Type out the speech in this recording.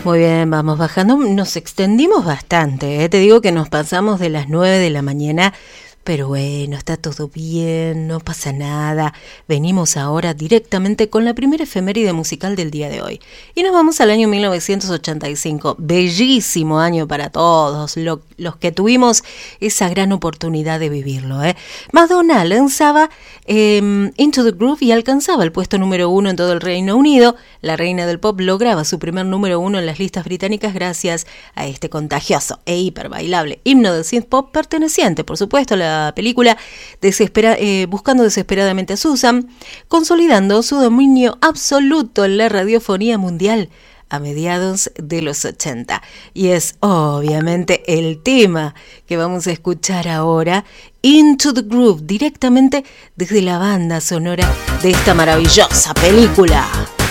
Muy bien, vamos bajando. Nos extendimos bastante, ¿eh? Te digo que nos pasamos de las 9 de la mañana. Pero bueno, está todo bien, no pasa nada. Venimos ahora directamente con la primera efeméride musical del día de hoy. Y nos vamos al año 1985. Bellísimo año para todos los que tuvimos esa gran oportunidad de vivirlo, ¿eh? Madonna lanzaba Into the Groove y alcanzaba el puesto número 1 en todo el Reino Unido. La reina del pop lograba su primer número 1 en las listas británicas gracias a este contagioso e hiper bailable himno del synth pop perteneciente, por supuesto, a la película Buscando desesperadamente a Susan, consolidando su dominio absoluto en la radiofonía mundial a mediados de los 80. Y es obviamente el tema que vamos a escuchar ahora, Into the Groove, directamente desde la banda sonora de esta maravillosa película.